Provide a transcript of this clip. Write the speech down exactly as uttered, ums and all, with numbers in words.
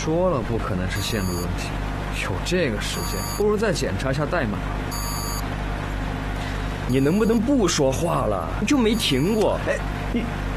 说了不可能是线路问题，有这个时间，不如再检查一下代码。 你能不能不说话了？就没停过。 哎，你